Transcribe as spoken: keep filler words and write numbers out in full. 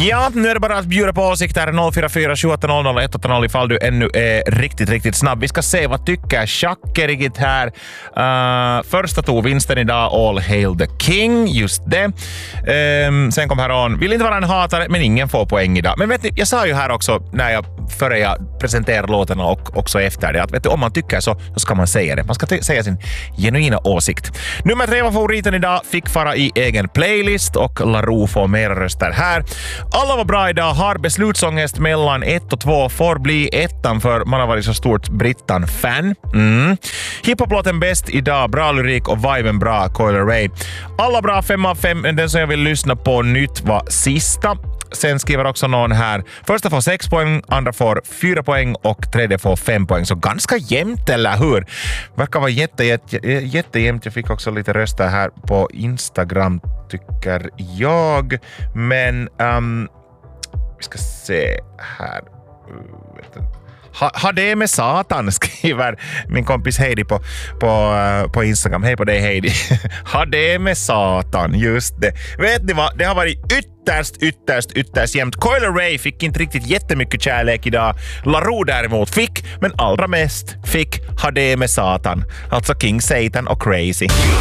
Ja, nu är det bara att bjuda på åsikter. noll fyra fyra sju åtta noll noll ett åtta noll ifall du ännu är riktigt, riktigt snabb. Vi ska se vad tycker Schackerigit här. Uh, första tog vinsten idag, All Hail the King, just det. Um, sen kom här on, vill inte vara en hatare, men ingen får poäng idag. Men vet ni, jag sa ju här också när jag före jag presenterar låtarna och också efter det, att vet du, om man tycker så, så ska man säga det. Man ska t- säga sin genuina åsikt. Nummer tre var favoriten idag, fick fara i egen playlist och LaRue får mera röster här. Alla var bra idag, har beslutsångest mellan ett och två, får bli ettan för man har varit så stort Brittan-fan. Mm. Hiphop-låten bäst idag, bra lyrik och viben bra, Coil Ray. Alla bra, fem av fem, den som jag vill lyssna på nytt var sista. Sen skriver också någon här, första får sex poäng, andra får fyra poäng och tredje får fem poäng. Så ganska jämnt, eller hur? Verkar vara jätte, jätte, jättejämnt. Jag fick också lite röster här på Instagram, tycker jag. Men um, vi ska se här. Ha, ha det med satan, skriver min kompis Heidi på, på, uh, på Instagram. Hej på dig, Heidi. Ha det med satan, just det. Vet ni vad? Det har varit ytterst, ytterst, ytterst jämnt. Coil Ray fick inte riktigt jättemycket kärlek idag. LaRue däremot fick, men allra mest fick Ha det med satan. Alltså King Satan och Crazy.